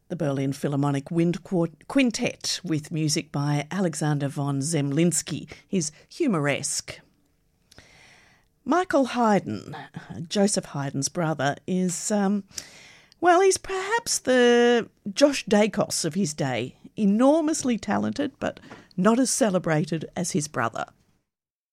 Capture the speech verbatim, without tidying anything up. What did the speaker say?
the Berlin Philharmonic Wind Quintet with music by Alexander von Zemlinsky. He's humoresque. Michael Haydn, Joseph Haydn's brother, is, um, well, he's perhaps the Josh Dacos of his day. Enormously talented, but not as celebrated as his brother.